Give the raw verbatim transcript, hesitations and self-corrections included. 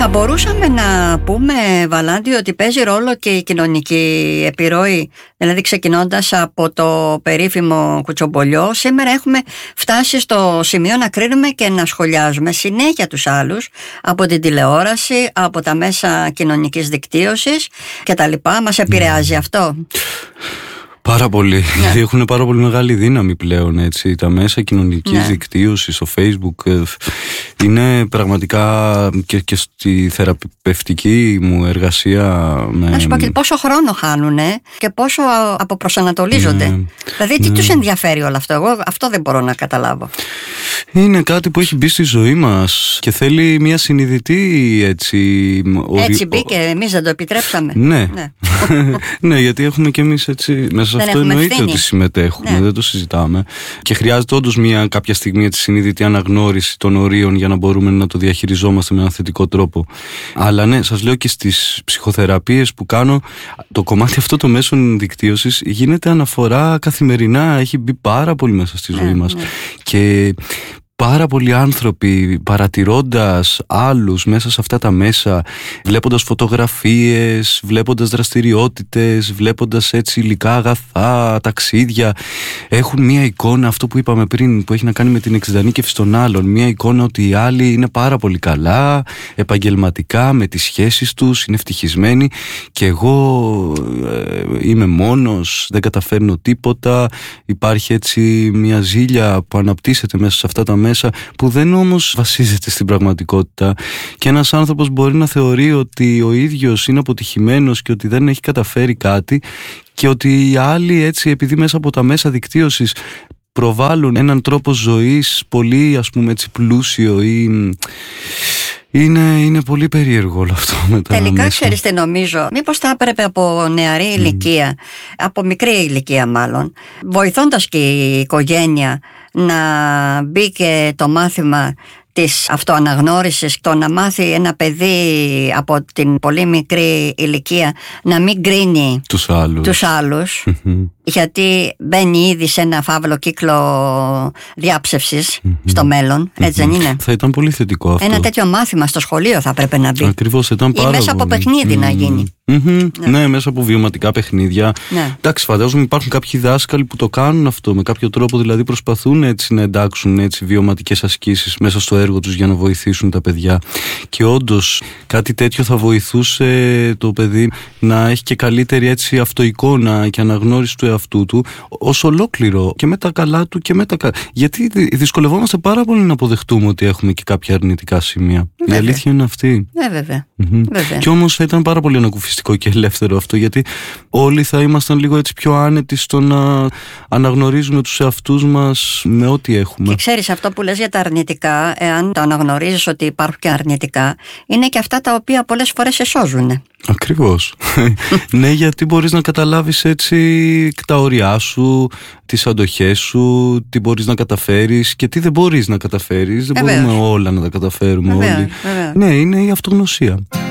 Θα μπορούσαμε να πούμε, Βαλάντι, ότι παίζει ρόλο και η κοινωνική επιρροή. Δηλαδή, ξεκινώντας από το περίφημο κουτσομπολιό, σήμερα έχουμε φτάσει στο σημείο να κρίνουμε και να σχολιάζουμε συνέχεια τους άλλους από την τηλεόραση, από τα μέσα κοινωνικής δικτύωσης κτλ. Μας επηρεάζει αυτό? Πάρα πολύ. Ναι. Δηλαδή έχουν πάρα πολύ μεγάλη δύναμη πλέον, έτσι. Τα μέσα κοινωνικής ναι. δικτύωσης, το Facebook, είναι πραγματικά και, και στη θεραπευτική μου εργασία. Με... Να σου πω και πόσο χρόνο χάνουνε και πόσο αποπροσανατολίζονται. Ναι. Δηλαδή τι ναι. τους ενδιαφέρει όλο αυτό? Εγώ αυτό δεν μπορώ να καταλάβω. Είναι κάτι που έχει μπει στη ζωή μας και θέλει μια συνειδητή έτσι... Έτσι μπήκε, εμείς δεν το επιτρέψαμε. Ναι, ναι. Ναι, γιατί έχουμε και εμείς έτσι... Μέσα σε αυτό εννοείται ευθύνη. Ότι συμμετέχουμε, ναι. δεν το συζητάμε. Και χρειάζεται όντως μια κάποια στιγμή τη συνείδητη αναγνώριση των ορίων για να μπορούμε να το διαχειριζόμαστε με έναν θετικό τρόπο. Αλλά ναι, σας λέω και στις ψυχοθεραπείες που κάνω, το κομμάτι αυτό των μέσων δικτύωσης γίνεται αναφορά καθημερινά, έχει μπει πάρα πολύ μέσα στη ζωή ναι, μας. Ναι. Και πάρα πολλοί άνθρωποι, παρατηρώντας άλλους μέσα σε αυτά τα μέσα, βλέποντας φωτογραφίες, βλέποντας δραστηριότητες, βλέποντας έτσι υλικά αγαθά, ταξίδια, έχουν μια εικόνα, αυτό που είπαμε πριν, που έχει να κάνει με την εξειδανίκευση των άλλων, μια εικόνα ότι οι άλλοι είναι πάρα πολύ καλά, επαγγελματικά, με τις σχέσεις τους, είναι ευτυχισμένοι και εγώ ε, είμαι μόνος, δεν καταφέρνω τίποτα. Υπάρχει έτσι μια ζήλια που αναπτύσσεται μέσα σε αυτά τα μέσα, που δεν όμως βασίζεται στην πραγματικότητα, και ένας άνθρωπος μπορεί να θεωρεί ότι ο ίδιος είναι αποτυχημένος και ότι δεν έχει καταφέρει κάτι, και ότι οι άλλοι έτσι, επειδή μέσα από τα μέσα δικτύωσης προβάλλουν έναν τρόπο ζωής πολύ, ας πούμε έτσι, πλούσιο ή... Είναι, είναι πολύ περίεργο όλο αυτό μετά. Τελικά, ξέρεις τι νομίζω? Μήπως θα έπρεπε από νεαρή ηλικία, mm. από μικρή ηλικία μάλλον, βοηθώντας και η οικογένεια, να μπει και το μάθημα της αυτοαναγνώρισης, το να μάθει ένα παιδί από την πολύ μικρή ηλικία να μην κρίνει τους άλλους, τους άλλους γιατί μπαίνει ήδη σε ένα φαύλο κύκλο διάψευσης στο μέλλον, έτσι δεν είναι? Θα ήταν πολύ θετικό αυτό. Ένα τέτοιο μάθημα στο σχολείο θα πρέπει να μπει. Ακριβώς, ήταν πάρα ή μέσα από παιχνίδι να γίνει. Mm-hmm. Ναι. ναι, μέσα από βιωματικά παιχνίδια. Ναι. Εντάξει, φαντάζομαι υπάρχουν κάποιοι δάσκαλοι που το κάνουν αυτό με κάποιο τρόπο, δηλαδή προσπαθούν έτσι να εντάξουν έτσι βιωματικές ασκήσεις μέσα στο έργο τους για να βοηθήσουν τα παιδιά. Και όντως κάτι τέτοιο θα βοηθούσε το παιδί να έχει και καλύτερη έτσι αυτοεικόνα και αναγνώριση του εαυτού του ως ολόκληρο, και με τα καλά του και με τα καλά. Γιατί δυσκολευόμαστε πάρα πολύ να αποδεχτούμε ότι έχουμε και κάποια αρνητικά σημεία. Βέβαια. Η αλήθεια είναι αυτή. Ναι, βέβαια. Mm-hmm. βέβαια. Και όμως θα ήταν πάρα πολύ ανακουφιστικό και ελεύθερο αυτό, γιατί όλοι θα ήμασταν λίγο έτσι πιο άνετοι στο να αναγνωρίζουμε τους εαυτούς μας με ό,τι έχουμε. Και ξέρεις, αυτό που λες για τα αρνητικά, εάν το αναγνωρίζεις ότι υπάρχουν και αρνητικά, είναι και αυτά τα οποία πολλές φορές σε σώζουν. Ακριβώς. Ναι, γιατί μπορείς να καταλάβεις έτσι τα όρια σου, τις αντοχές σου, τι μπορείς να καταφέρεις και τι δεν μπορείς να καταφέρεις. Δεν Βεβαίως. μπορούμε όλα να τα καταφέρουμε. Βεβαίως, όλοι. βεβαίως. Ναι, είναι η αυτογνωσία.